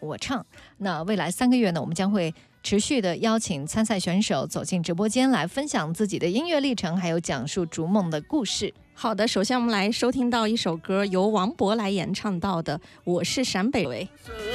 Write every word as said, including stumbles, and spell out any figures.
我唱。那未来三个月呢，我们将会持续的邀请参赛选手走进直播间来分享自己的音乐历程，还有讲述逐梦的故事。 好的，首先我们来收听到一首歌，由王博来演唱到的《我是陕北维》。